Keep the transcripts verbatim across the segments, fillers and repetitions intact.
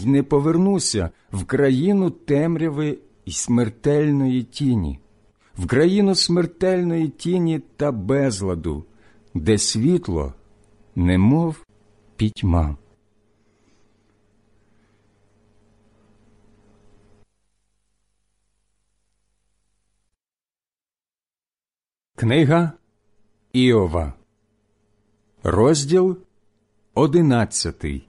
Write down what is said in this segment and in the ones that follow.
й не повернуся в країну темряви й смертельної тіні, в країну смертельної тіні та безладу, де світло, немов пітьма. Книга Іова, розділ одинадцятий.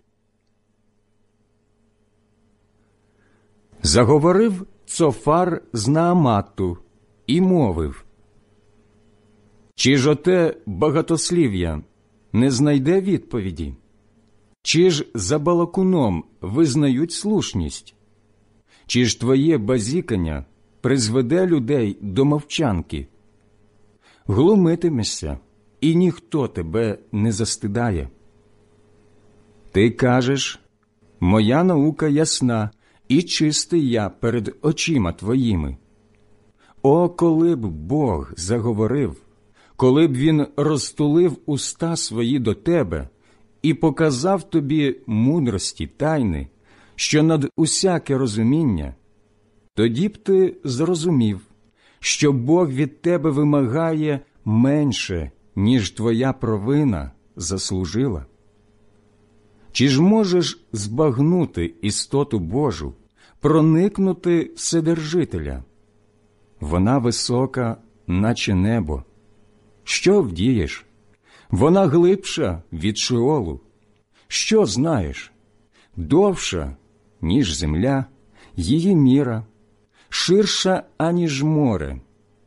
Заговорив Цофар з Наамату і мовив: «Чи ж оте багатослів'я не знайде відповіді? Чи ж за балакуном визнають слушність? Чи ж твоє базікання призведе людей до мовчанки? Глумитимешся, і ніхто тебе не застидає. Ти кажеш: моя наука ясна, і чистий я перед очима твоїми. О, коли б Бог заговорив, коли б Він розтулив уста свої до тебе і показав тобі мудрості тайни, що над усяке розуміння, тоді б ти зрозумів, що Бог від тебе вимагає менше, ніж твоя провина заслужила. Чи ж можеш збагнути істоту Божу, проникнути Вседержителя? Вона висока, наче небо. Що вдієш? Вона глибша від Шеолу. Що знаєш? Довша, ніж земля, її міра, ширша, аніж море.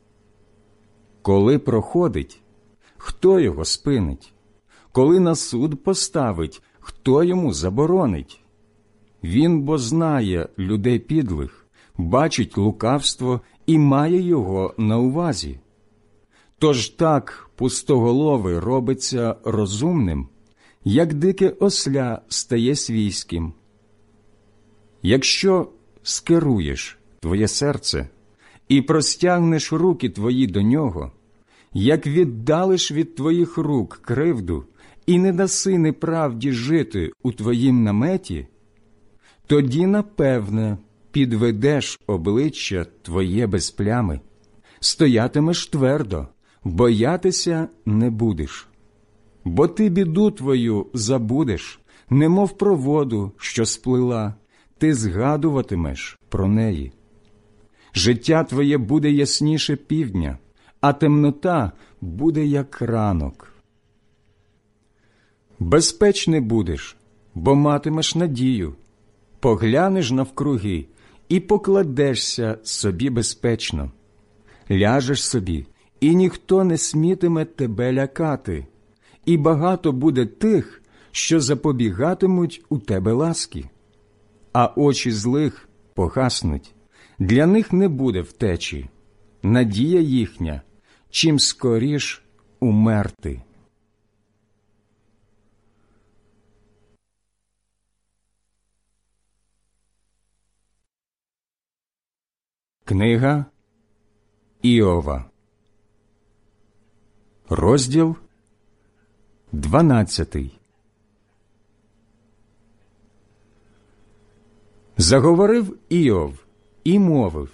Коли проходить, хто його спинить? Коли на суд поставить, хто йому заборонить? Він бо знає людей підлих, бачить лукавство і має його на увазі. Тож так пустоголовий робиться розумним, як дике осля стає свійським. Якщо скеруєш твоє серце і простягнеш руки твої до нього, як віддалиш від твоїх рук кривду і не даси неправді жити у твоїм наметі, тоді, напевне, підведеш обличчя твоє без плями, стоятимеш твердо, боятися не будеш. Бо ти біду твою забудеш, немов про воду, що сплила, ти згадуватимеш про неї. Життя твоє буде ясніше півдня, а темнота буде як ранок. Безпечний будеш, бо матимеш надію, поглянеш навкруги і покладешся собі безпечно. Ляжеш собі, і ніхто не смітиме тебе лякати, і багато буде тих, що запобігатимуть у тебе ласки. А очі злих погаснуть, для них не буде втечі, надія їхня, чим скоріш умерти. Книга Іова, розділ дванадцятий. Заговорив Іов і мовив: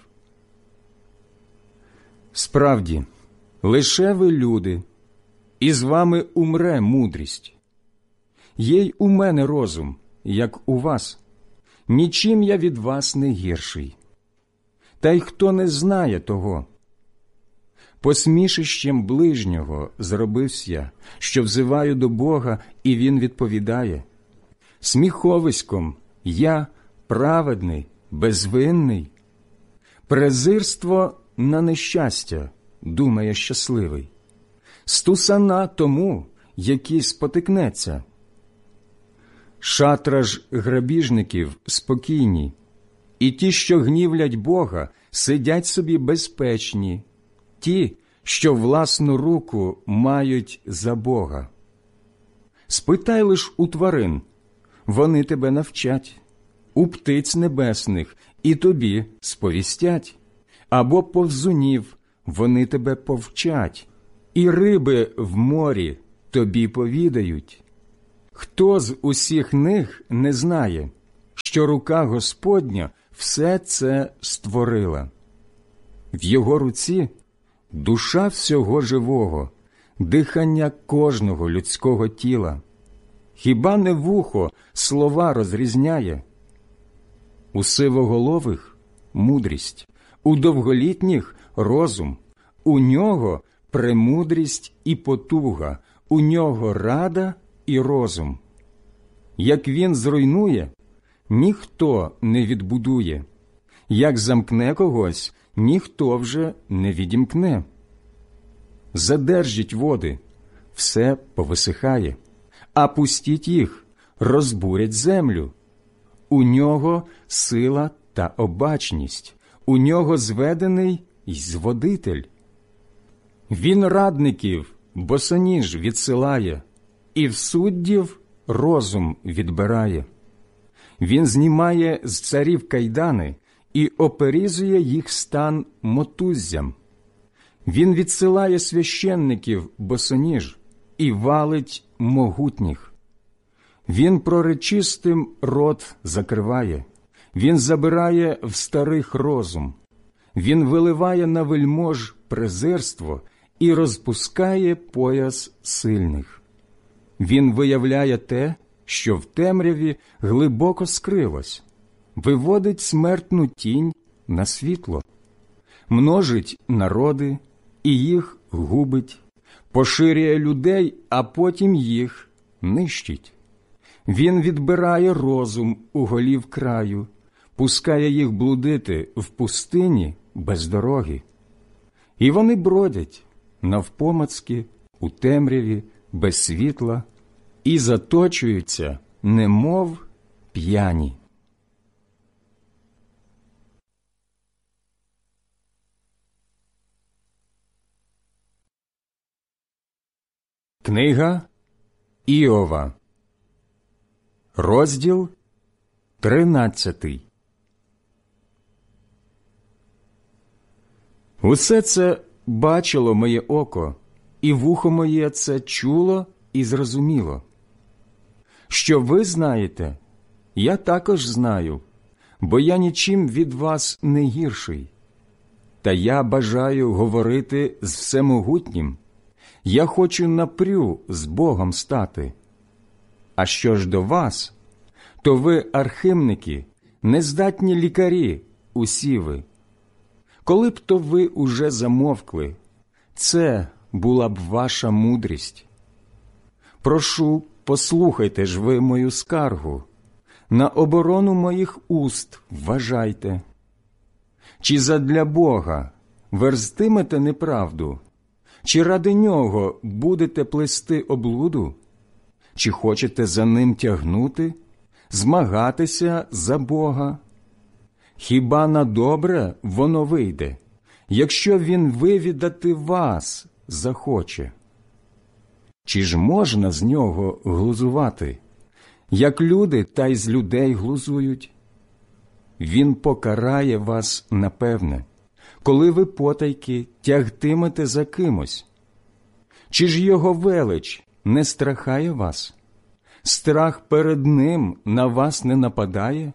«Справді, лише ви люди, і з вами умре мудрість. Є й у мене розум, як у вас, нічим я від вас не гірший. Та й хто не знає того? Посмішищем ближнього зробився я, що взиваю до Бога, і Він відповідає. Сміховиськом я праведний, безвинний. Презирство на нещастя, думає щасливий. Стусана тому, який спотикнеться. Шатра ж грабіжників спокійні, і ті, що гнівлять Бога, сидять собі безпечні, ті, що власну руку мають за Бога. Спитай лиш у тварин, вони тебе навчать, у птиць небесних, і тобі сповістять, або повзунів, вони тебе повчать, і риби в морі тобі повідають. Хто з усіх них не знає, що рука Господня все це створила. В його руці душа всього живого, дихання кожного людського тіла. Хіба не вухо слова розрізняє? У сивоголових – мудрість, у довголітніх – розум, у нього – премудрість і потуга, у нього рада і розум. Як він зруйнує, ніхто не відбудує, як замкне когось, ніхто вже не відімкне. Задержіть води, все повисихає, а пустіть їх, розбурять землю. У нього сила та обачність, у нього зведений й зводитель. Він радників босоніж відсилає, і в суддів розум відбирає. Він знімає з царів кайдани і оперізує їх стан мотуззям. Він відсилає священників босоніж і валить могутніх. Він проречистим рот закриває, він забирає в старих розум, він виливає на вельмож презирство і розпускає пояс сильних. Він виявляє те, що в темряві глибоко скрилось, виводить смертну тінь на світло, множить народи і їх губить, поширює людей, а потім їх нищить. Він відбирає розум у голів краю, пускає їх блудити в пустині без дороги. І вони бродять навпомацки, у темряві, без світла, і заточуються, немов п'яні. Книга Іова, розділ тринадцятий. Усе це бачило моє око, і вухо моє це чуло і зрозуміло. Що ви знаєте, я також знаю, бо я нічим від вас не гірший. Та я бажаю говорити з Всемогутнім. Я хочу напрю з Богом стати. А що ж до вас, то ви архимники, нездатні лікарі, усі ви. Коли б то ви уже замовкли, це була б ваша мудрість. Прошу, послухайте ж ви мою скаргу, на оборону моїх уст вважайте. Чи задля Бога верзтимете неправду? Чи ради нього будете плести облуду? Чи хочете за ним тягнути, змагатися за Бога? Хіба на добре воно вийде, якщо він вивідати вас захоче? Чи ж можна з нього глузувати, як люди та й з людей глузують? Він покарає вас напевне, коли ви потайки тягтимете за кимось. Чи ж його велич не страхає вас? Страх перед ним на вас не нападає?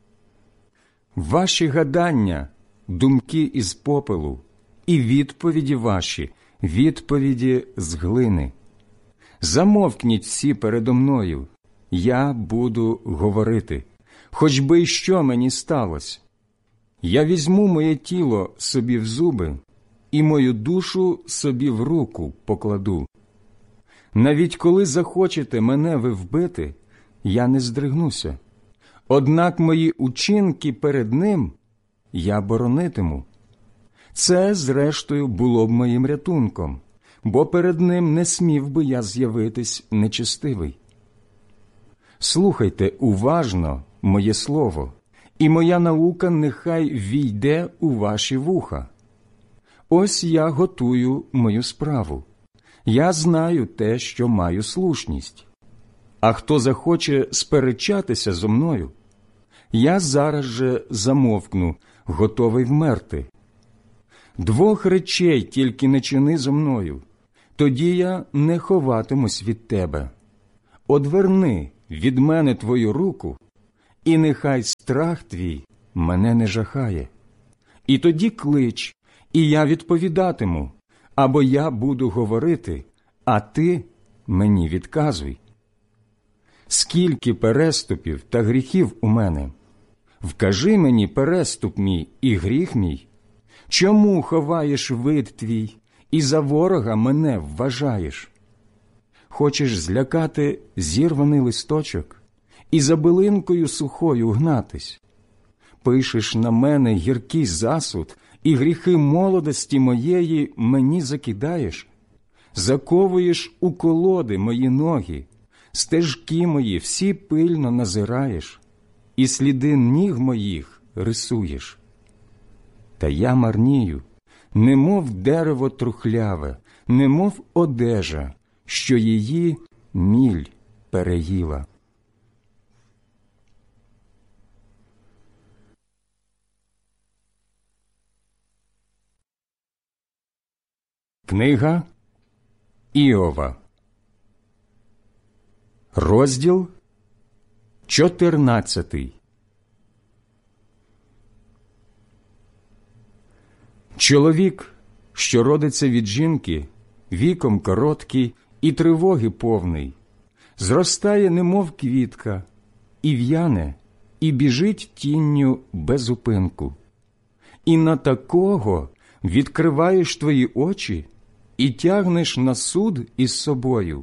Ваші гадання – думки із попелу, і відповіді ваші – відповіді з глини. Замовкніть всі передо мною, я буду говорити, хоч би й що мені сталося. Я візьму моє тіло собі в зуби і мою душу собі в руку покладу. Навіть коли захочете мене ви вбити, я не здригнуся. Однак мої учинки перед ним я боронитиму. Це, зрештою, було б моїм рятунком, бо перед ним не смів би я з'явитись нечестивий. Слухайте уважно моє слово, і моя наука нехай війде у ваші вуха. Ось я готую мою справу. Я знаю те, що маю слушність. А хто захоче сперечатися зо мною, я зараз же замовкну, готовий вмерти. Двох речей тільки не чини зо мною, тоді я не ховатимусь від тебе. Одверни від мене твою руку і нехай страх твій мене не жахає. І тоді клич, і я відповідатиму, або я буду говорити, а ти мені відказуй. Скільки переступів та гріхів у мене? Вкажи мені переступ мій і гріх мій. Чому ховаєш вид твій і за ворога мене вважаєш? Хочеш злякати зірваний листочок і за билинкою сухою гнатись? Пишеш на мене гіркий засуд, і гріхи молодості моєї мені закидаєш? Заковуєш у колоди мої ноги, стежки мої всі пильно назираєш, і сліди ніг моїх рисуєш. Та я марнію, немов дерево трухляве, немов одежа, що її міль переїла. Книга Іова, розділ чотирнадцятий. Чоловік, що родиться від жінки, віком короткий і тривоги повний, зростає, немов квітка, і в'яне, і біжить тінню без упинку. І на такого відкриваєш твої очі і тягнеш на суд із собою.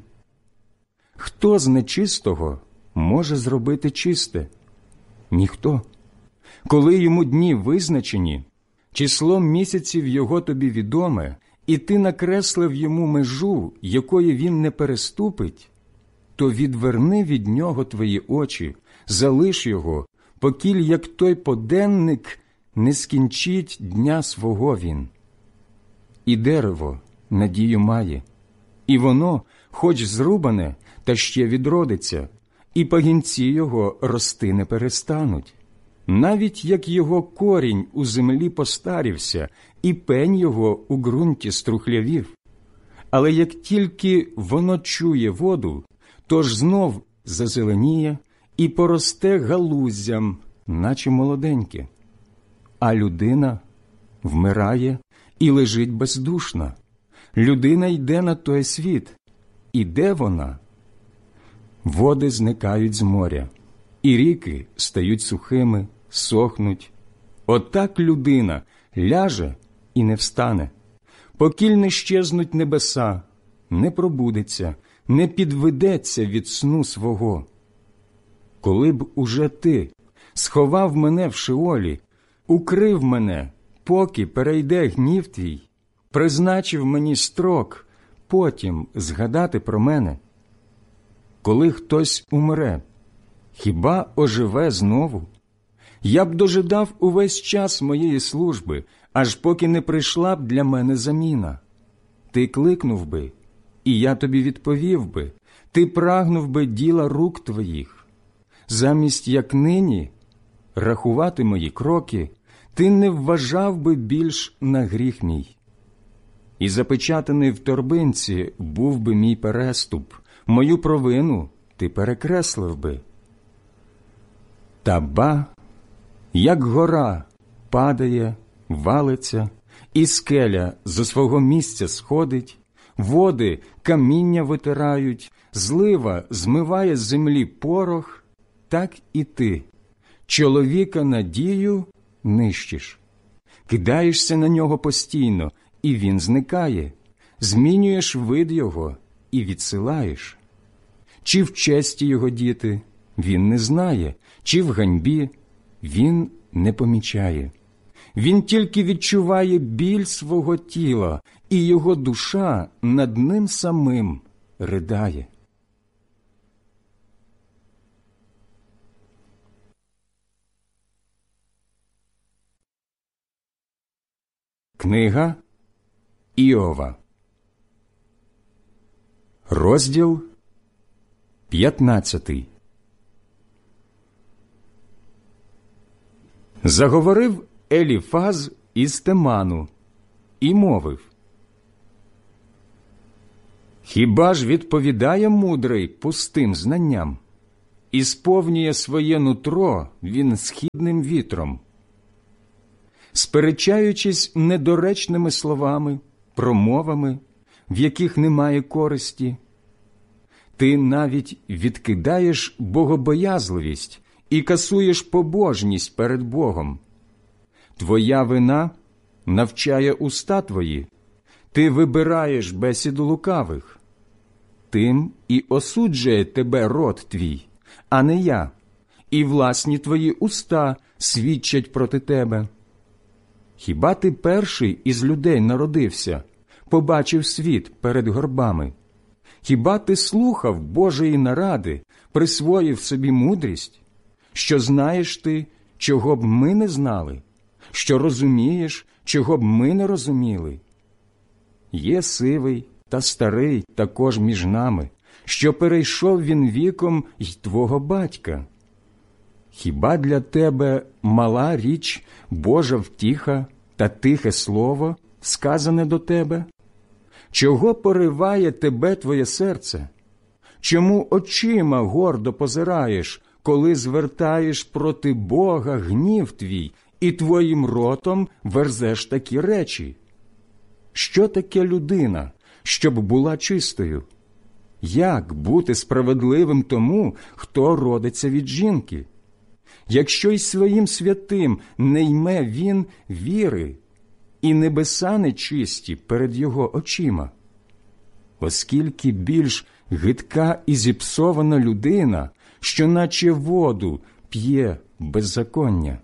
Хто з нечистого може зробити чисте? Ніхто. Коли йому дні визначені, число місяців його тобі відоме, і ти накреслив йому межу, якої він не переступить, то відверни від нього твої очі, залиш його, покіль як той поденник не скінчить дня свого він. І дерево надію має, і воно, хоч зрубане, та ще відродиться, і пагінці його рости не перестануть. Навіть як його корінь у землі постарівся, і пень його у ґрунті струхлявів. Але як тільки воно чує воду, то ж знов зазеленіє і поросте галуздям, наче молоденьке. А людина вмирає і лежить бездушна. Людина йде на той світ. І де вона? Води зникають з моря, і ріки стають сухими, сохнуть. Отак людина ляже і не встане. Покіль не щезнуть небеса, не пробудеться, не підведеться від сну свого. Коли б уже ти сховав мене в Шеолі, укрив мене, поки перейде гнів твій, призначив мені строк, потім згадати про мене. Коли хтось умре, хіба оживе знову? Я б дожидав увесь час моєї служби, аж поки не прийшла б для мене заміна. Ти кликнув би, і я тобі відповів би, ти прагнув би діла рук твоїх. Замість, як нині, рахувати мої кроки, ти не вважав би більш на гріх мій. І запечатаний в торбинці був би мій переступ, мою провину ти перекреслив би. Та ба, як гора падає, валиться, і скеля зо свого місця сходить, води каміння витирають, злива змиває з землі порох, так і ти, чоловіка надію, нищиш. Кидаєшся на нього постійно, і він зникає, змінюєш вид його і відсилаєш. Чи в честі його діти, він не знає, чи в ганьбі, він не помічає. Він тільки відчуває біль свого тіла, і його душа над ним самим ридає. Книга Іова, розділ п'ятнадцятий. Заговорив Еліфаз із Теману і мовив: «Хіба ж відповідає мудрий пустим знанням? і сповнює своє нутро він східним вітром. Сперечаючись недоречними словами, промовами, в яких немає користі, ти навіть відкидаєш богобоязливість і касуєш побожність перед Богом. Твоя вина навчає уста твої, ти вибираєш бесіду лукавих. Тим і осуджує тебе рот твій, а не я, і власні твої уста свідчать проти тебе. Хіба ти перший із людей народився, побачив світ перед горбами? Хіба ти слухав Божої наради, присвоїв собі мудрість? Що знаєш ти, чого б ми не знали? Що розумієш, чого б ми не розуміли? Є сивий та старий також між нами, що перейшов він віком й твого батька. Хіба для тебе мала річ Божа втіха та тихе слово, сказане до тебе? Чого пориває тебе твоє серце? Чому очима гордо позираєш, коли звертаєш проти Бога гнів твій і твоїм ротом верзеш такі речі? Що таке людина, щоб була чистою? Як бути справедливим тому, хто родиться від жінки? Якщо й своїм святим не йме він віри, і небеса нечисті перед його очима? Оскільки більш гидка і зіпсована людина, що наче воду п'є беззаконня.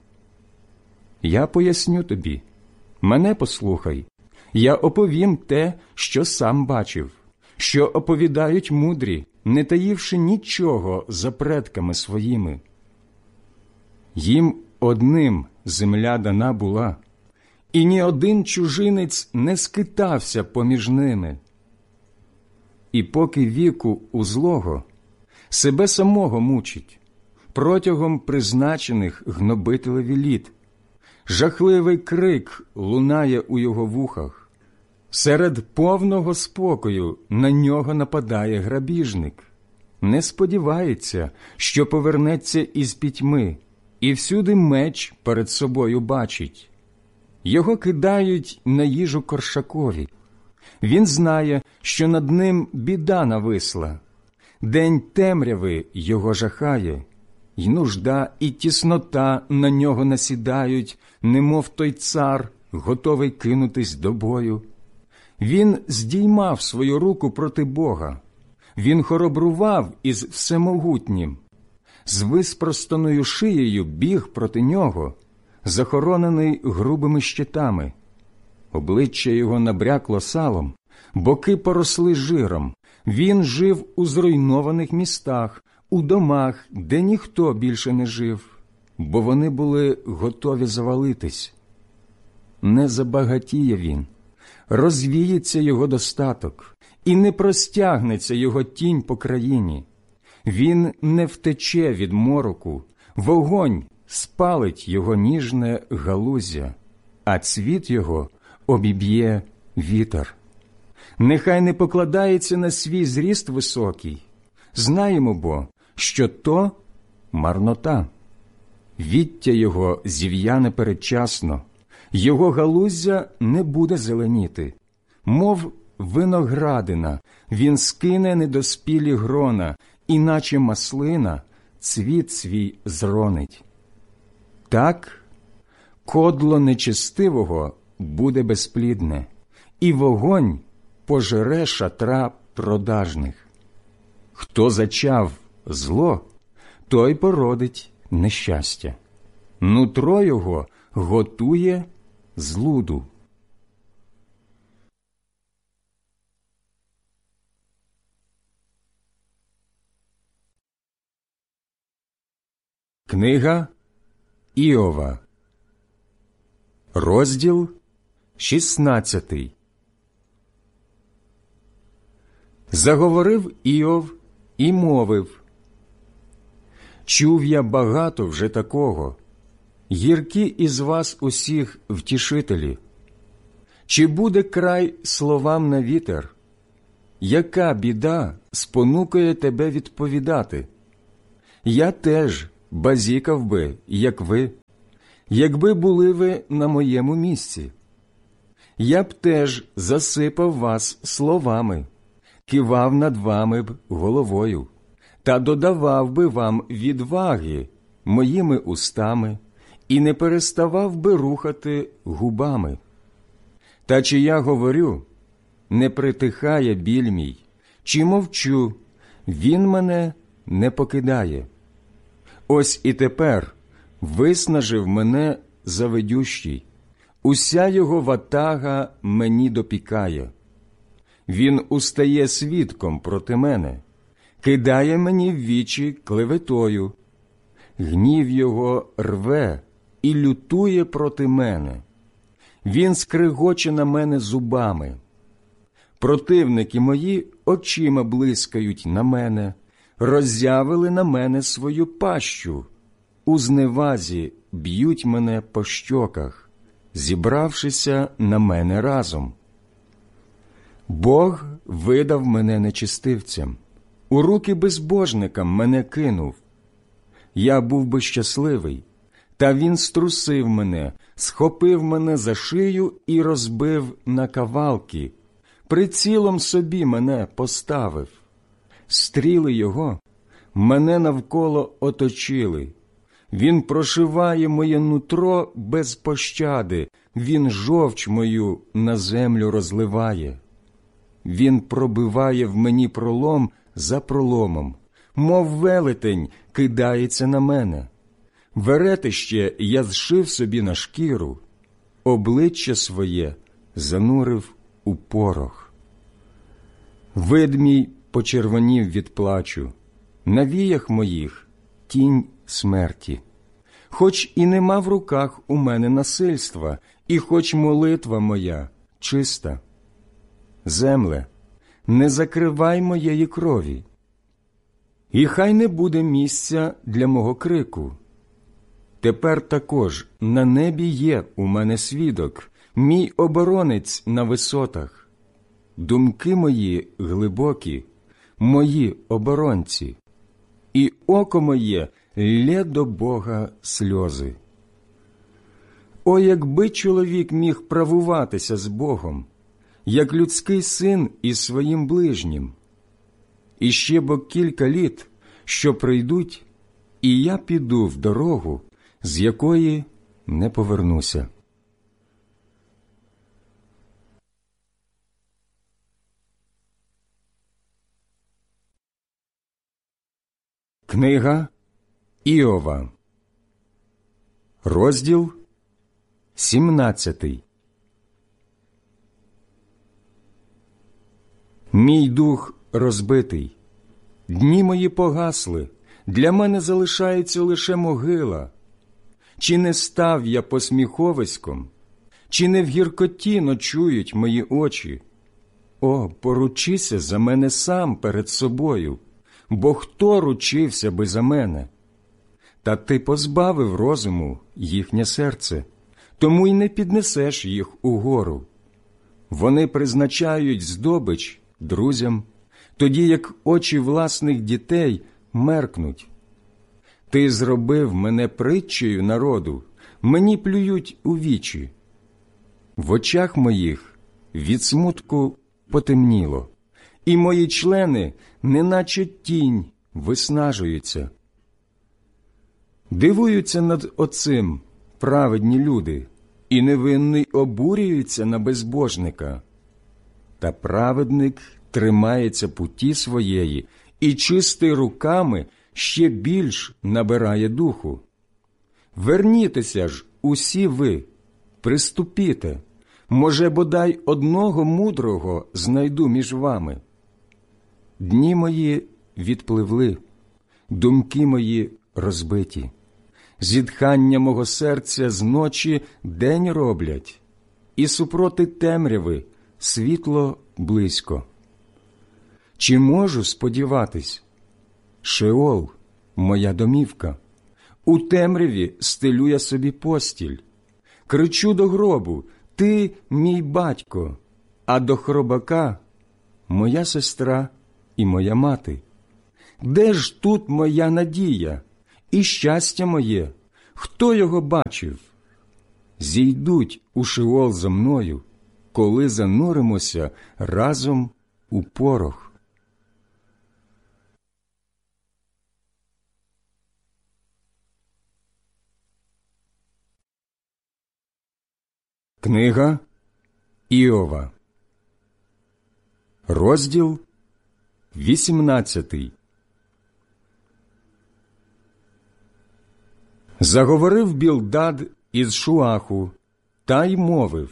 Я поясню тобі, мене послухай, я оповім те, що сам бачив, що оповідають мудрі, не таївши нічого за предками своїми. Їм одним земля дана була, і ні один чужинець не скитався поміж ними. І поки віку у злого себе самого мучить, протягом призначених гнобителеві літ, жахливий крик лунає у його вухах, серед повного спокою на нього нападає грабіжник, не сподівається, що повернеться із пітьми, і всюди меч перед собою бачить. Його кидають на їжу коршакові. Він знає, що над ним біда нависла. День темряви його жахає, й нужда, і тіснота на нього насідають, немов той цар, готовий кинутись до бою. Він здіймав свою руку проти Бога. Він хоробрував із всемогутнім. З виспростаною шиєю біг проти нього, захоронений грубими щитами. Обличчя його набрякло салом, боки поросли жиром. Він жив у зруйнованих містах, у домах, де ніхто більше не жив, бо вони були готові завалитись. Не забагатіє він, розвіється його достаток, і не простягнеться його тінь по країні. Він не втече від мороку, вогонь спалить його ніжне галуздя, а цвіт його обіб'є вітер. Нехай не покладається на свій зріст високий. Знаємо бо, що то марнота. Віття його зів'яне передчасно, його галуздя не буде зеленіти. Мов виноградина, він скине недоспілі грона, і наче маслина цвіт свій зронить. Так, кодло нечестивого буде безплідне, і вогонь пожере шатра продажних. Хто зачав зло, той породить нещастя. Нутро його готує злуду. Книга Іова, розділ шістнадцятий. Заговорив Іов і мовив: «Чув я багато вже такого, гіркі із вас усіх втішителі. Чи буде край словам на вітер? Яка біда спонукає тебе відповідати? Я теж базікав би, як ви, якби були ви на моєму місці. Я б теж засипав вас словами, кивав над вами б головою, та додавав би вам відваги моїми устами і не переставав би рухати губами. Та чи я говорю, не притихає біль мій, чи мовчу, він мене не покидає. Ось і тепер виснажив мене завидющий, уся його ватага мені допікає. Він устає свідком проти мене, кидає мені в вічі клеветою. Гнів його рве і лютує проти мене. Він скригоче на мене зубами. Противники мої очима блискають на мене, роззявили на мене свою пащу. У зневазі б'ють мене по щоках, зібравшися на мене разом. Бог видав мене нечистивцям, у руки безбожникам мене кинув. Я був би щасливий, та він струсив мене, схопив мене за шию і розбив на кавалки, прицілом собі мене поставив. Стріли його мене навколо оточили. Він прошиває моє нутро без пощади, він жовч мою на землю розливає. Він пробиває в мені пролом за проломом, мов велетень кидається на мене. Веретище я зшив собі на шкіру, обличчя своє занурив у порох. Вид мій почервонів від плачу, на віях моїх тінь смерті. Хоч і нема в руках у мене насильства, і хоч молитва моя чиста. Земле, не закривай моєї крові, і хай не буде місця для мого крику. Тепер також на небі є у мене свідок, мій оборонець на висотах. Думки мої глибокі, мої оборонці, і око моє лє до Бога сльози. О, якби чоловік міг правуватися з Богом, як людський син із своїм ближнім. І ще бо кілька літ, що прийдуть, і я піду в дорогу, з якої не повернуся. Книга Іова, розділ сімнадцятий. Мій дух розбитий, дні мої погасли, для мене залишається лише могила. Чи не став я посміховиськом, чи не в гіркоті ночують мої очі? О, поручися за мене сам перед собою, бо хто ручився би за мене? Та ти позбавив розуму їхнє серце, тому й не піднесеш їх угору. Вони призначають здобич друзям, тоді як очі власних дітей меркнуть. Ти зробив мене притчею народу, мені плюють у вічі. В очах моїх від смутку потемніло, і мої члени, неначе тінь, виснажуються. Дивуються над оцим праведні люди, і невинний обурюється на безбожника. Та праведник тримається путі своєї, і чистий руками ще більш набирає духу. Вернітеся ж усі ви, приступіте, може, бодай одного мудрого знайду між вами. Дні мої відпливли, думки мої розбиті. Зітхання мого серця з ночі день роблять, і супроти темряви світло близько. Чи можу сподіватись? Шеол – моя домівка. У темряві стелю я собі постіль. Кричу до гробу: ти мій батько, а до хробака – моя сестра і моя мати. Де ж тут моя надія і щастя моє? Хто його бачив? Зійдуть у Шеол зо мною, коли зануримося разом у порох. Книга Іова, розділ вісімнадцятий. Заговорив Білдад із Шуаху та й мовив: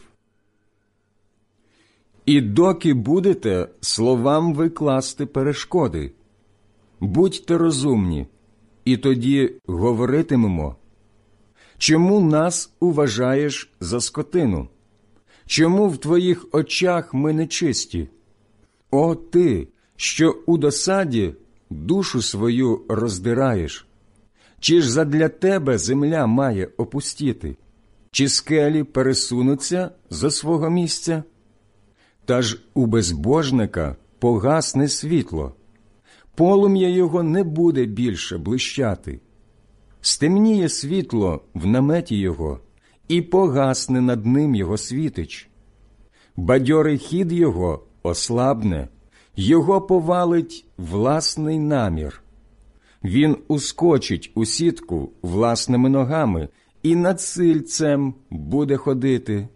«І доки будете словам викласти перешкоди, будьте розумні, і тоді говоритимемо. Чому нас уважаєш за скотину? Чому в твоїх очах ми нечисті? О ти, що у досаді душу свою роздираєш! Чи ж задля тебе земля має опустіти? Чи скелі пересунуться зо свого місця? Та ж у безбожника погасне світло, полум'я його не буде більше блищати. Стемніє світло в наметі його, і погасне над ним його світич. Бадьорий хід його ослабне, його повалить власний намір. Він ускочить у сітку власними ногами і над сильцем буде ходити.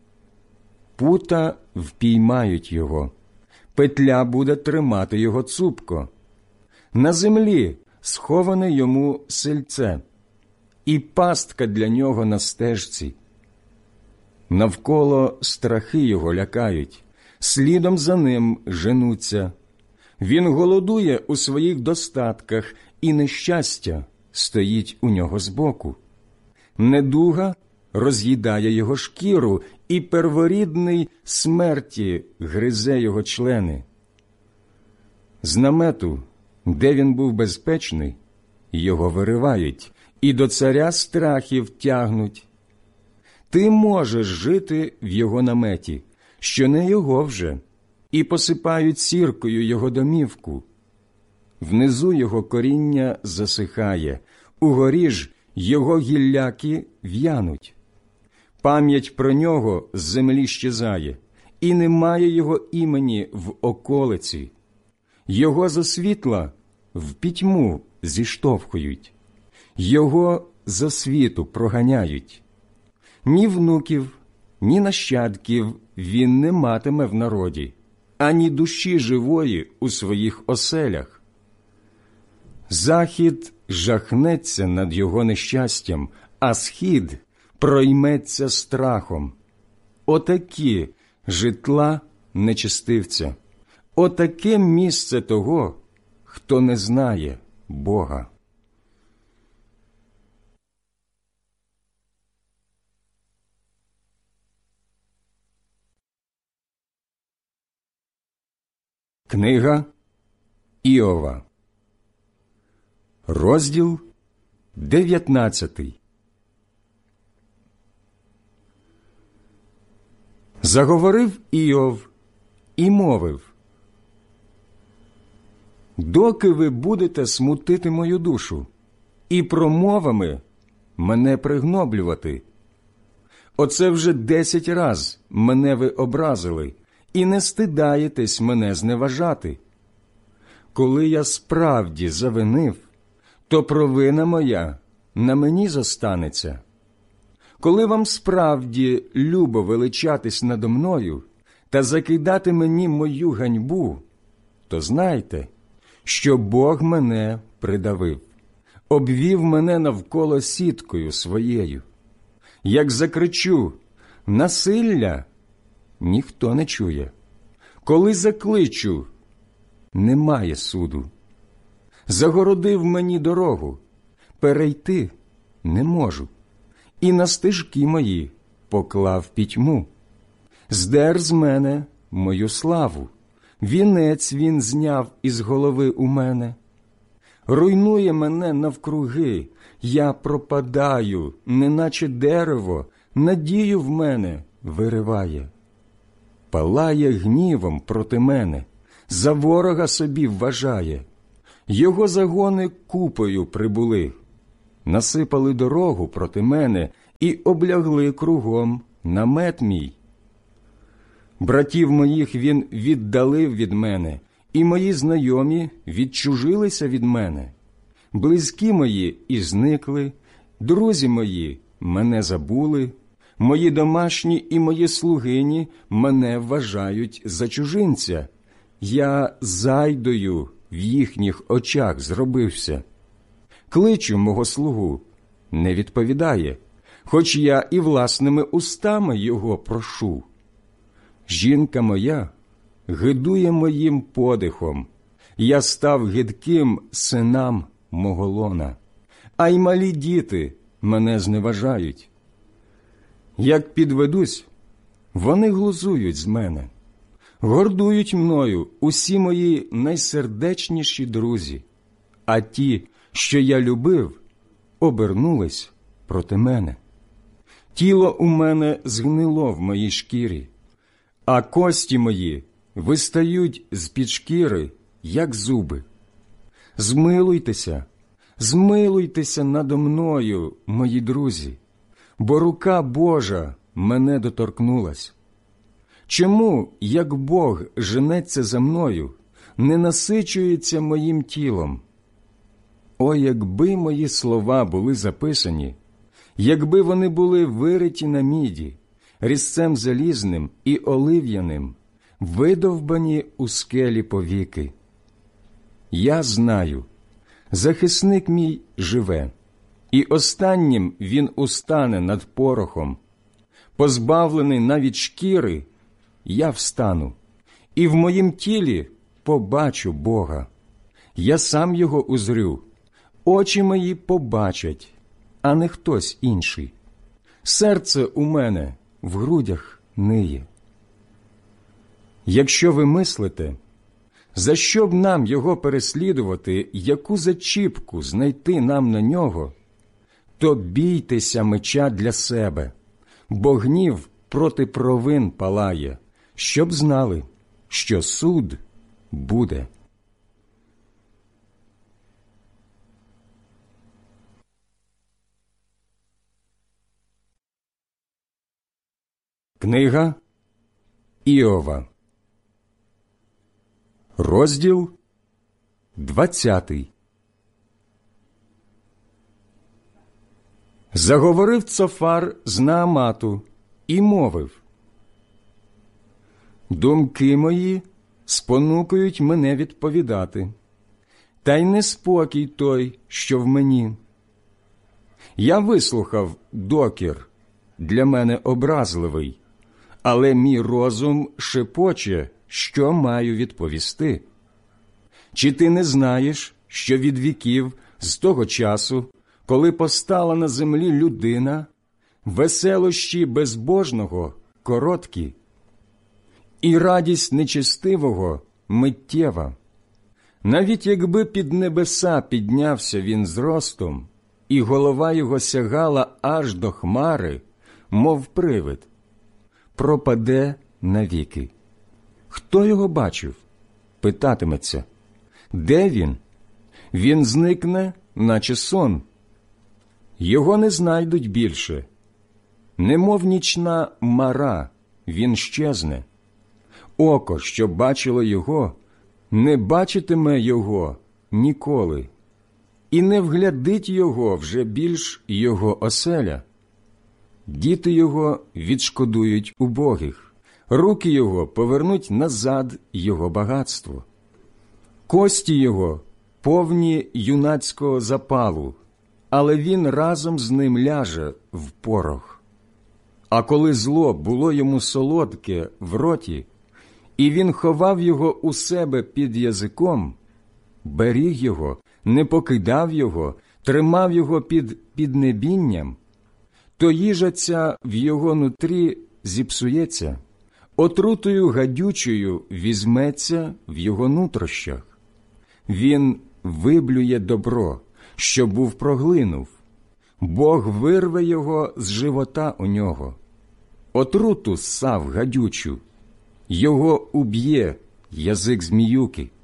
Пута впіймають його, петля буде тримати його цупко. На землі сховане йому сильце, і пастка для нього на стежці. Навколо страхи його лякають, слідом за ним женуться. Він голодує у своїх достатках, і нещастя стоїть у нього збоку. Недуга роз'їдає його шкіру, і перворідний смерті гризе його члени. З намету, де він був безпечний, його виривають, і до царя страхів тягнуть. Ти можеш жити в його наметі, що не його вже, і посипають сіркою його домівку. Внизу його коріння засихає, угорі ж його гілляки в'януть. Пам'ять про нього з землі щезає, і немає його імені в околиці. Його зо світла в пітьму зіштовхують, його зо світу проганяють. Ні внуків, ні нащадків він не матиме в народі, ані душі живої у своїх оселях. Захід жахнеться над його нещастям, а схід пройметься страхом. Отакі житла нечистивця, отаке місце того, хто не знає Бога. Книга Іова, розділ дев'ятнадцятий. Заговорив Іов і мовив: «Доки ви будете смутити мою душу і промовами мене пригноблювати? Оце вже десять раз мене ви образили, і не стидаєтесь мене зневажати. Коли я справді завинив, то провина моя на мені зостанеться. Коли вам справді любо величатись надо мною та закидати мені мою ганьбу, то знайте, що Бог мене придавив, обвів мене навколо сіткою своєю. Як закричу «насилля», ніхто не чує. Коли закличу, немає суду. Загородив мені дорогу, перейти не можу, і на стежки мої поклав пітьму. Здер з мене мою славу, вінець він зняв із голови у мене. Руйнує мене навкруги, я пропадаю, неначе дерево, надію в мене вириває. Палає гнівом проти мене, за ворога собі вважає. Його загони купою прибули, насипали дорогу проти мене і облягли кругом намет мій. Братів моїх він віддалив від мене, і мої знайомі відчужилися від мене. Близькі мої і зникли, друзі мої мене забули, мої домашні і мої слугині мене вважають за чужинця. Я зайдою в їхніх очах зробився. Кличу мого слугу, не відповідає, хоч я і власними устами його прошу. Жінка моя гидує моїм подихом, я став гидким синам мого лона, а й малі діти мене зневажають. Як підведусь, вони глузують з мене, гордують мною усі мої найсердечніші друзі, а ті, що я любив, обернулись проти мене. Тіло у мене згнило в моїй шкірі, а кості мої вистають з-під шкіри, як зуби. Змилуйтеся, змилуйтеся надо мною, мої друзі, бо рука Божа мене доторкнулась. Чому, як Бог женеться за мною, не насичується моїм тілом? О, якби мої слова були записані, якби вони були вириті на міді, різцем залізним і олив'яним, видовбані у скелі повіки. Я знаю, захисник мій живе, і останнім він устане над порохом. Позбавлений навіть шкіри, я встану, і в моїм тілі побачу Бога. Я сам його узрю, очі мої побачать, а не хтось інший. Серце у мене в грудях ниє. Якщо ви мислите, за що б нам його переслідувати, яку зачіпку знайти нам на нього, то бійтеся меча для себе, бо гнів проти провин палає, щоб знали, що суд буде. Книга Іова, розділ двадцятий. Заговорив Цофар з Наамату і мовив: «Думки мої спонукують мене відповідати, та й неспокій той, що в мені. Я вислухав докір, для мене образливий, але мій розум шепоче, що маю відповісти. Чи ти не знаєш, що від віків, з того часу, коли постала на землі людина, веселощі безбожного короткі, і радість нечестивого миттєва? Навіть якби під небеса піднявся він зростом, і голова його сягала аж до хмари, мов привид, пропаде навіки. Хто його бачив? Питатиметься. Де він? Він зникне, наче сон. Його не знайдуть більше. Немов нічна мара, він щезне. Око, що бачило його, не бачитиме його ніколи, і не вглядить його вже більш його оселя. Діти його відшкодують убогих, руки його повернуть назад його багатство. Кості його повні юнацького запалу, але він разом з ним ляже в порох. А коли зло було йому солодке в роті, і він ховав його у себе під язиком, беріг його, не покидав його, тримав його під піднебінням, то їжа ця в його нутрі зіпсується, отрутою гадючою візьметься в його нутрощах. Він виблює добро, що був проглинув. Бог вирве його з живота у нього. Отруту ссав гадючу, його уб'є язик зміюки.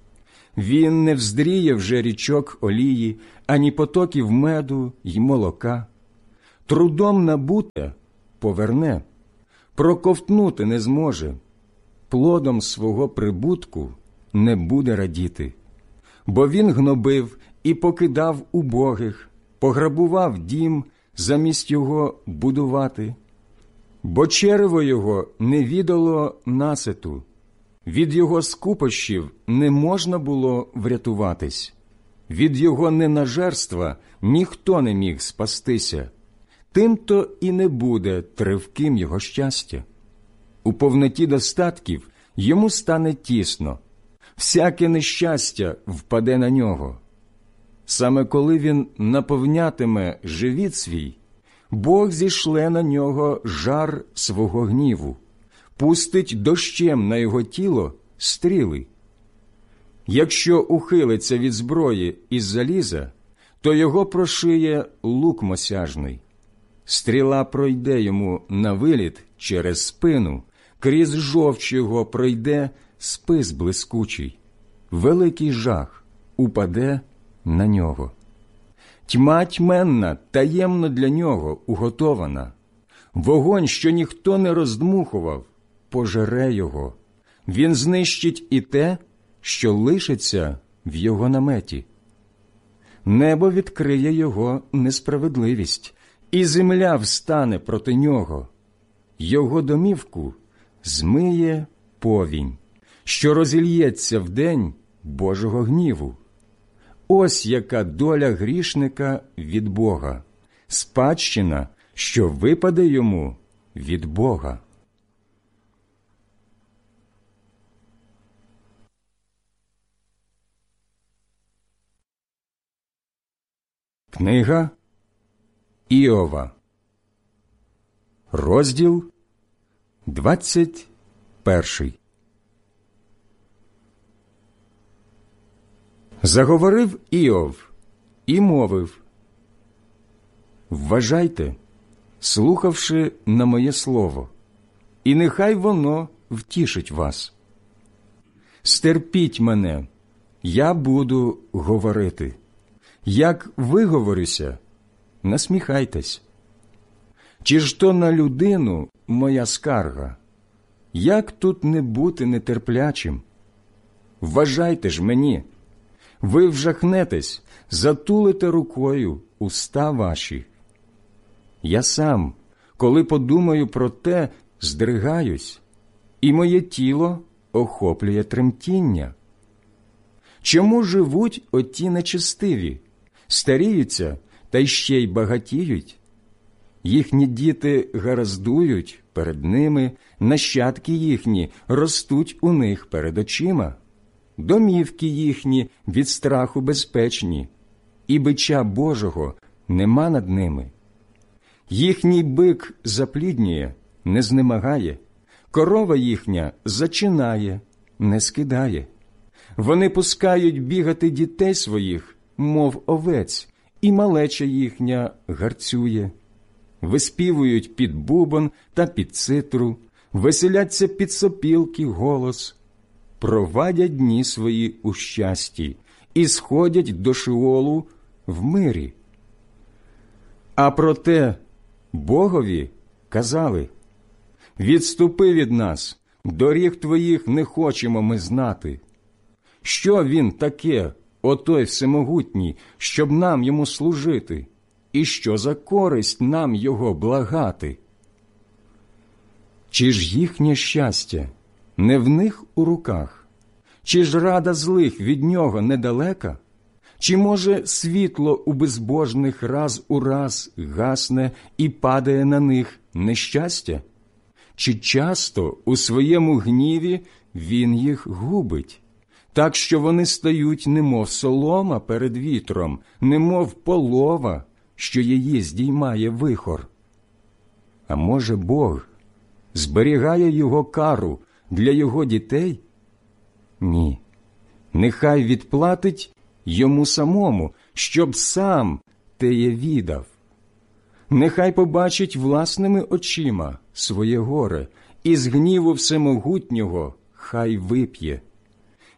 він не вздріє вже річок олії, ані потоків меду й молока. Трудом набуте поверне, проковтнути не зможе, плодом свого прибутку не буде радіти. Бо він гнобив і покидав убогих, пограбував дім, замість його будувати. Бо черево його не відало наситу, від його скупощів не можна було врятуватись, від його ненажерства ніхто не міг спастися, тим-то і не буде тривким його щастя. У повноті достатків йому стане тісно, всяке нещастя впаде на нього. Саме коли він наповнятиме живіт свій, Бог зішле на нього жар свого гніву, пустить дощем на його тіло стріли. Якщо ухилиться від зброї із заліза, то його прошиє лук мосяжний. Стріла пройде йому на виліт через спину, крізь жовч його пройде спис блискучий. Великий жах упаде на нього. Тьма тьменна таємно для нього уготована. Вогонь, що ніхто не роздмухував, пожере його. Він знищить і те, що лишиться в його наметі. Небо відкриє його несправедливість, і земля встане проти нього. Його домівку змиє повінь, що розільється в день Божого гніву. Ось яка доля грішника від Бога, спадщина, що випаде йому від Бога. Книга Іова, розділ двадцять перший. Заговорив Іов і мовив: «Вважайте, слухавши на моє слово, і нехай воно втішить вас. Стерпіть мене, я буду говорити. Як виговорюся, насміхайтесь. Чи ж то на людину моя скарга? Як тут не бути нетерплячим? Вважайте ж мені. Ви вжахнетесь, затулите рукою уста ваші. Я сам, коли подумаю про те, здригаюсь, і моє тіло охоплює тремтіння. Чому живуть оті нечестиві, старіються та й ще й багатіють? Їхні діти гараздують перед ними, нащадки їхні ростуть у них перед очима. Домівки їхні від страху безпечні, і бича Божого нема над ними. Їхній бик запліднює, не знемагає, корова їхня зачинає, не скидає. Вони пускають бігати дітей своїх, мов овець, і малеча їхня гарцює. Виспівують під бубон та під цитру, веселяться під сопілки голос. Провадять дні свої у щасті і сходять до Шеолу в мирі. А проте Богові казали: «Відступи від нас, доріг твоїх не хочемо ми знати». Що він таке, отой всемогутній, щоб нам йому служити? І що за користь нам його благати? Чи ж їхнє щастя не в них у руках? Чи ж рада злих від нього недалека? Чи, може, світло у безбожних раз у раз гасне і падає на них нещастя? Чи часто у своєму гніві він їх губить, так що вони стають немов солома перед вітром, немов полова, що її здіймає вихор? А може, Бог зберігає його кару для його дітей? Ні, нехай відплатить йому самому, щоб сам теє віддав. Нехай побачить власними очима своє горе, і з гніву всемогутнього хай вип'є.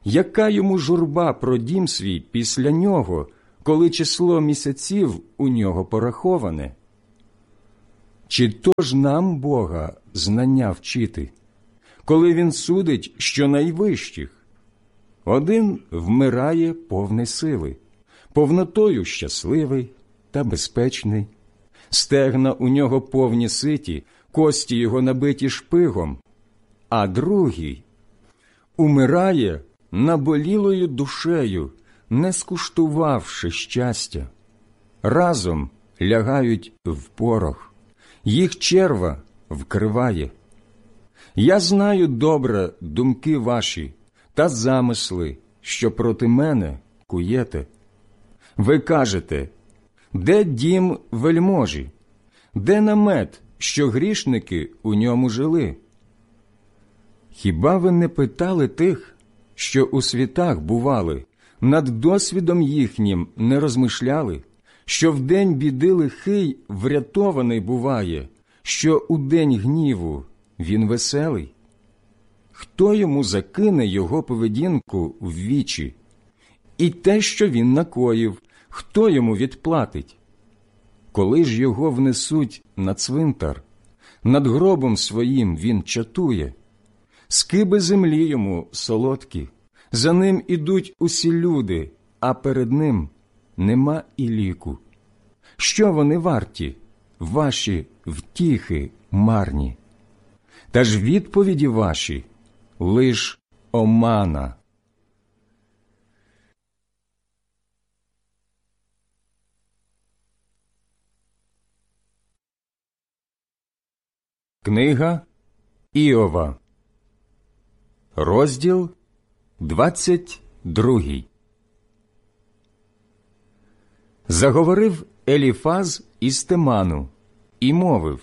Яка йому журба про дім свій після нього, коли число місяців у нього пораховане? Чи то ж нам Бога знання вчити, коли він судить щонайвищих? Один вмирає повний сили, повнотою щасливий та безпечний. Стегна у нього повні ситі, кості його набиті шпигом, а другий умирає наболілою душею, не скуштувавши щастя. Разом лягають в порох, їх черва вкриває. Я знаю добре думки ваші та замисли, що проти мене куєте. Ви кажете, де дім вельможі, де намет, що грішники у ньому жили? Хіба ви не питали тих, що у світах бували, над досвідом їхнім не розмишляли, що в день біди лихий врятований буває, що у день гніву він веселий? Хто йому закине його поведінку в вічі? І те, що він накоїв, хто йому відплатить? Коли ж його внесуть на цвинтар, над гробом своїм він чатує. Скиби землі йому солодкі, за ним ідуть усі люди, а перед ним нема і ліку. Що вони варті, ваші втіхи марні? Та ж відповіді ваші лиш омана. Книга Іова, розділ двадцять другий. Заговорив Еліфаз із Теману і мовив: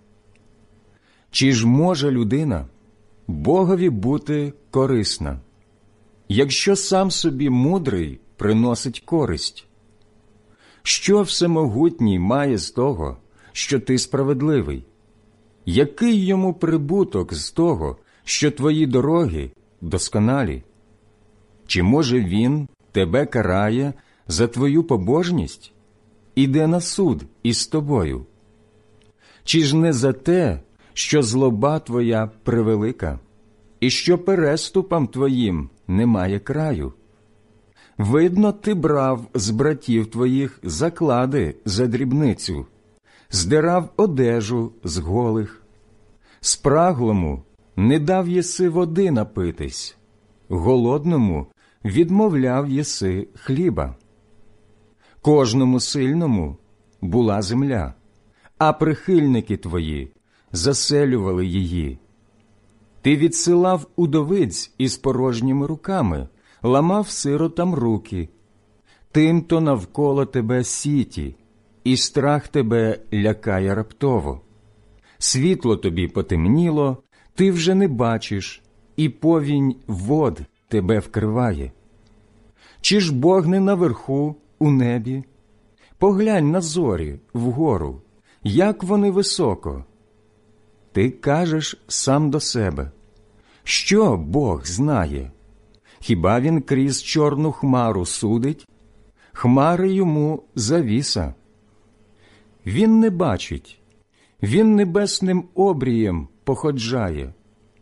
чи ж може людина Богові бути корисна, якщо сам собі мудрий приносить користь? Що всемогутній має з того, що ти справедливий? Який йому прибуток з того, що твої дороги досконалі? Чи, може, він тебе карає за твою побожність? Іде на суд із тобою? Чи ж не за те, що злоба твоя превелика, і що переступам твоїм немає краю? Видно, ти брав з братів твоїх заклади за дрібницю, здирав одежу з голих. Спраглому не дав єси води напитись, голодному відмовляв єси хліба. Кожному сильному була земля, а прихильники твої заселювали її. Ти відсилав удовиць із порожніми руками, ламав сиротам руки. Тим-то навколо тебе сіті, і страх тебе лякає раптово. Світло тобі потемніло, ти вже не бачиш, і повінь вод тебе вкриває. Чи ж Бог не наверху, у небі? Поглянь на зорі вгору, як вони високо. Ти кажеш сам до себе: що Бог знає? Хіба він крізь чорну хмару судить? Хмари йому завіса. Він не бачить, він небесним обрієм походжає.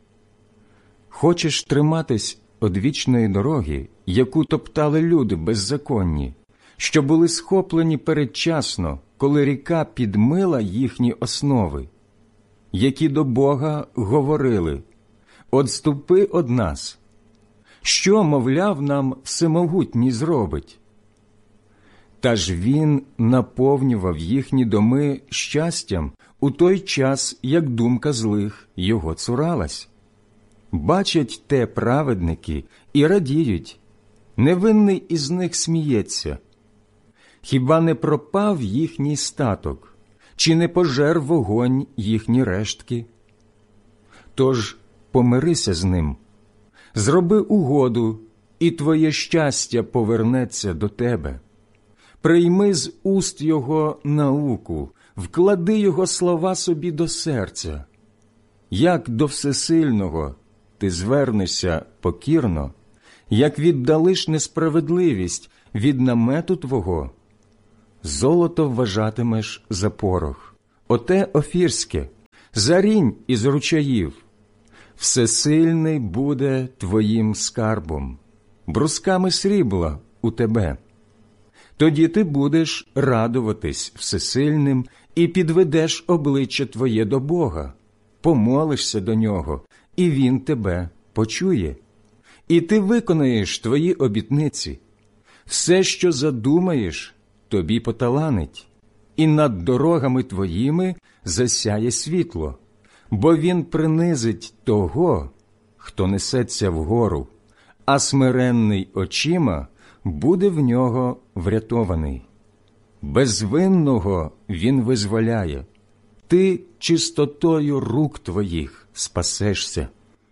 Хочеш триматись одвічної дороги, яку топтали люди беззаконні, що були схоплені передчасно, коли ріка підмила їхні основи, які до Бога говорили: «Одступи од нас». Що, мовляв, нам всемогутній зробить? Та ж він наповнював їхні доми щастям у той час, як думка злих його цуралась. Бачать те праведники і радіють, невинний із них сміється. Хіба не пропав їхній статок, чи не пожер вогонь їхні рештки? Тож помирися з ним, зроби угоду, і твоє щастя повернеться до тебе. Прийми з уст його науку, вклади його слова собі до серця. Як до всесильного ти звернешся покірно, як віддалиш несправедливість від намету твого, золото вважатимеш за порох, оте офірське, за рінь із ручаїв. Всесильний буде твоїм скарбом, брусками срібла у тебе. Тоді ти будеш радуватись всесильним і підведеш обличчя твоє до Бога, помолишся до Нього, і Він тебе почує. І ти виконаєш твої обітниці. Все, що задумаєш, тобі поталанить, і над дорогами твоїми засяє світло, бо Він принизить того, хто несеться вгору, а смиренний очима буде в нього врятований. Безвинного Він визволяє, ти чистотою рук твоїх спасешся.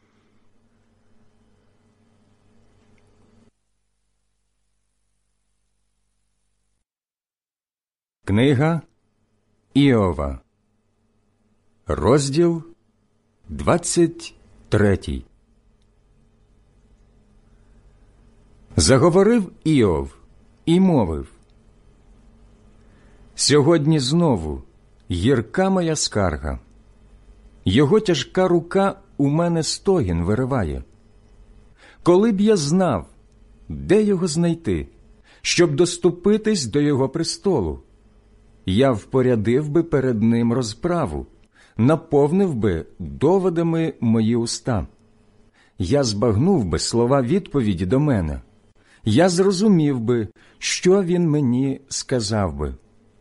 Книга Іова, розділ двадцять третій. Заговорив Іов і мовив: «Сьогодні знову гірка моя скарга. Його тяжка рука у мене стогін вириває. Коли б я знав, де його знайти, щоб доступитись до його престолу, я впорядив би перед ним розправу, наповнив би доводами мої уста. Я збагнув би слова відповіді до мене. Я зрозумів би, що він мені сказав би.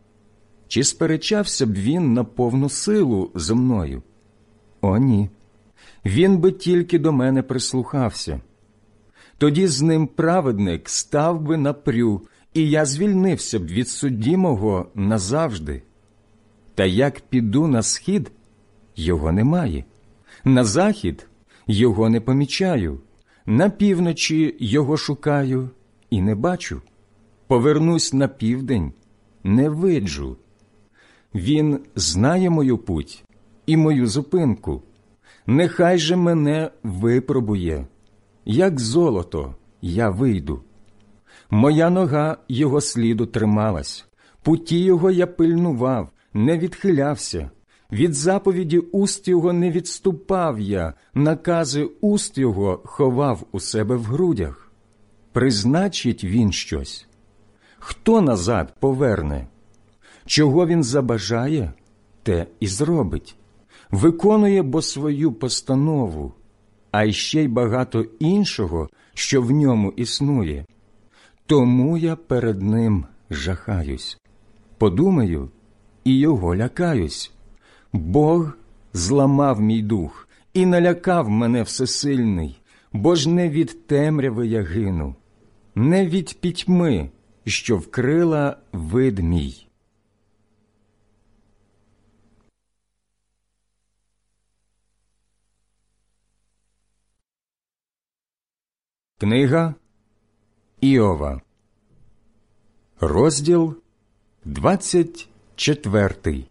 Чи сперечався б він на повну силу зо мною? О, ні. Він би тільки до мене прислухався. Тоді з ним праведник став би напрю, і я звільнився б від судді мого назавжди. Та як піду на схід, його немає. На захід його не помічаю. На півночі його шукаю і не бачу. Повернусь на південь, не виджу. Він знає мою путь і мою зупинку. Нехай же мене випробує. Як золото я вийду. Моя нога його сліду трималась, путі його я пильнував, не відхилявся. Від заповіді уст його не відступав я, накази уст його ховав у себе в грудях. Призначить він щось. Хто назад поверне? Чого він забажає, те і зробить. Виконує бо свою постанову, а й ще й багато іншого, що в ньому існує. Тому я перед ним жахаюсь. Подумаю, і його лякаюсь. Бог зламав мій дух і налякав мене всесильний, бо ж не від темряви я гину, не від пітьми, що вкрила вид мій. Книга Іова, розділ двадцять четвертий.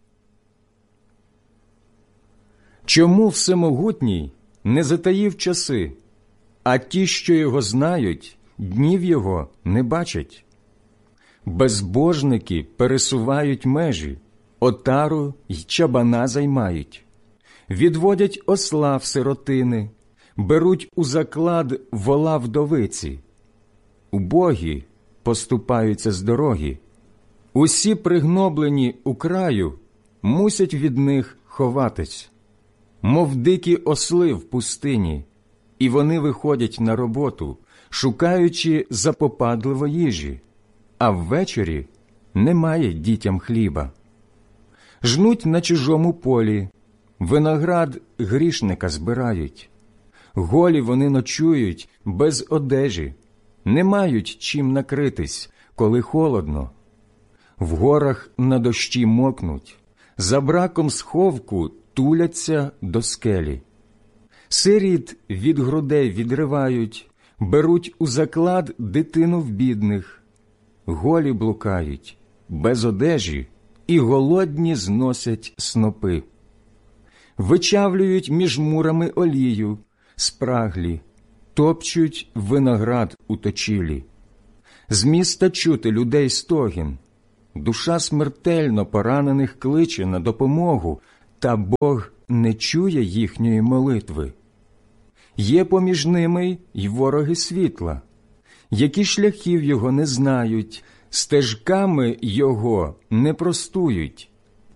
Чому Всемогутній не затаїв часи, а ті, що його знають, днів його не бачать? Безбожники пересувають межі, отару й чабана займають, відводять осла в сиротини, беруть у заклад вола вдовиці. Убогі поступаються з дороги, усі пригноблені у краю мусять від них ховатись, мов дикі осли в пустині, і вони виходять на роботу, шукаючи запопадливо їжі, а ввечері немає дітям хліба. Жнуть на чужому полі, виноград грішника збирають. Голі вони ночують без одежі, не мають чим накритись, коли холодно. В горах на дощі мокнуть, за браком сховку туляться до скелі. Сиріт від грудей відривають, беруть у заклад дитину в бідних. Голі блукають, без одежі, і голодні зносять снопи. Вичавлюють між мурами олію, спраглі, топчуть виноград у точілі. З міста чути людей стогін. Душа смертельно поранених кличе на допомогу, та Бог не чує їхньої молитви. Є поміж ними й вороги світла, які шляхів його не знають, стежками його не простують.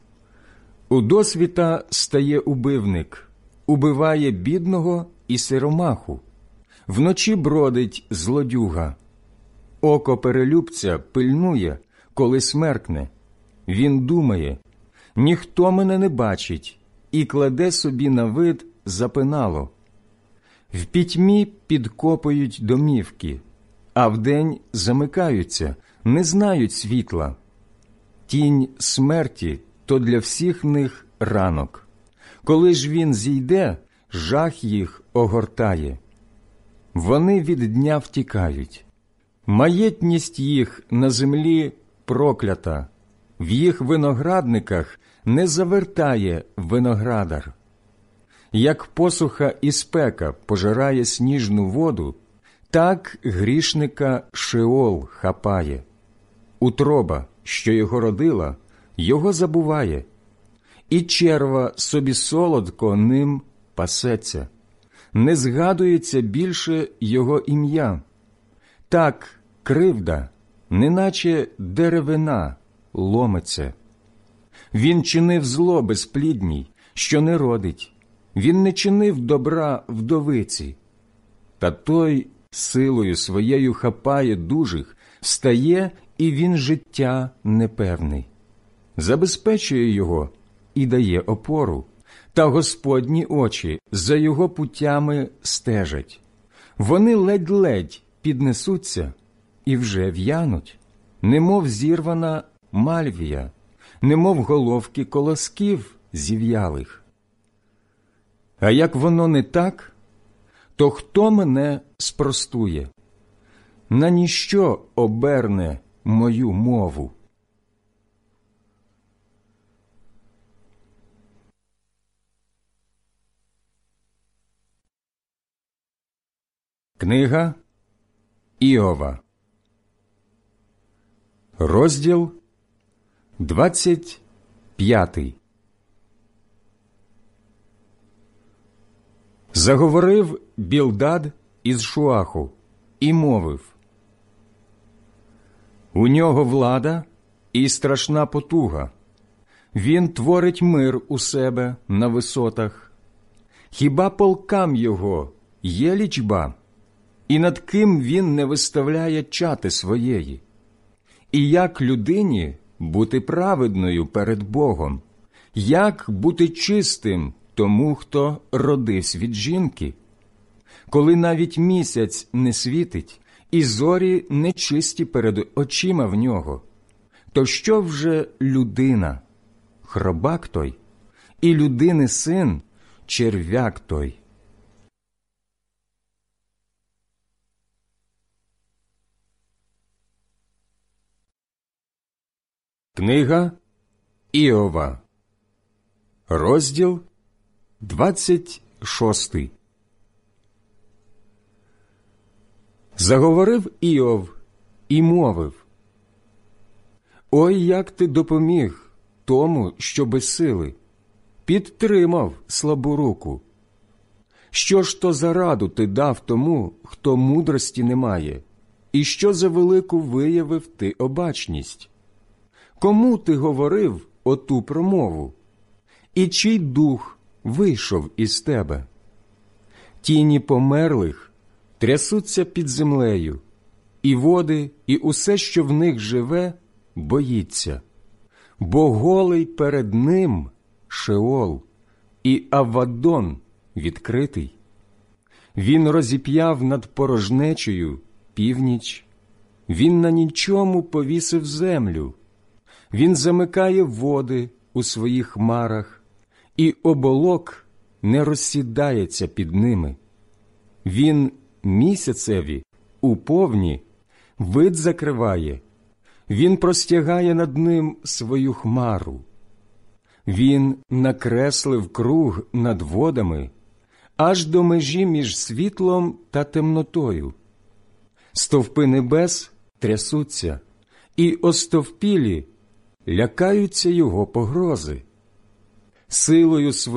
У досвіта стає убивник, убиває бідного і сиромаху. Вночі бродить злодюга. Око перелюбця пильнує, коли смеркне. Він думає, ніхто мене не бачить, і кладе собі на вид запинало. В пітьмі підкопують домівки, а вдень замикаються, не знають світла. Тінь смерті – то для всіх них ранок. Коли ж він зійде, жах їх огортає. Вони від дня втікають. Маєтність їх на землі проклята, в їх виноградниках не завертає виноградар. Як посуха і спека пожирає сніжну воду, так грішника Шеол хапає. Утроба, що його родила, його забуває, і черва собі солодко ним пасеться. Не згадується більше його ім'я. Так кривда, неначе деревина, ломиться. Він чинив зло безплідній, що не родить. Він не чинив добра вдовиці. Та той силою своєю хапає дужих, встає, і він життя непевний. Забезпечує його і дає опору, та Господні очі за його путями стежать. Вони ледь-ледь піднесуться і вже в'януть, немов зірвана мальвія, немов головки колосків зів'ялих. А як воно не так, то хто мене спростує? На ніщо оберне мою мову? Книга Іова, розділ двадцять п'ятий. Заговорив Білдад із Шуаху і мовив: у нього влада і страшна потуга. Він творить мир у себе на висотах. Хіба полкам його є лічба? І над ким він не виставляє чати своєї? І як людині бути праведною перед Богом? Як бути чистим тому, хто родився від жінки? Коли навіть місяць не світить, і зорі нечисті перед очима в нього, то що вже людина? Хробак той, і людини син – черв'як той. Книга Іова, розділ двадцять шостий. Заговорив Іов і мовив: ой, як ти допоміг тому, що без сили, підтримав слабу руку. Що ж то за раду ти дав тому, хто мудрості не має, і що за велику виявив ти обачність? Кому ти говорив оту промову? І чий дух вийшов із тебе? Тіні померлих трясуться під землею, і води, і усе, що в них живе, боїться. Бо голий перед ним Шеол, і Авадон відкритий. Він розіп'яв над порожнечею північ, він на нічому повісив землю. Він замикає води у своїх хмарах, і оболок не розсідається під ними. Він місяцеві у повні вид закриває, він простягає над ним свою хмару. Він накреслив круг над водами, аж до межі між світлом та темнотою. Стовпи небес трясуться, і остовпілі лякаються його погрози. Силою своєю